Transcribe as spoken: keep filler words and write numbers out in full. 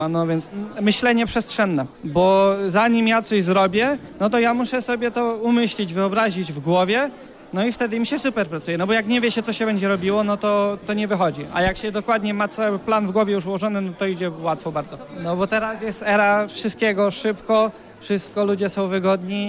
No więc myślenie przestrzenne, bo zanim ja coś zrobię, no to ja muszę sobie to umyślić, wyobrazić w głowie, no i wtedy mi się super pracuje, no bo jak nie wie się, co się będzie robiło, no to, to nie wychodzi. A jak się dokładnie ma cały plan w głowie już ułożony, no to idzie łatwo bardzo. No bo teraz jest era wszystkiego szybko, wszystko, ludzie są wygodni.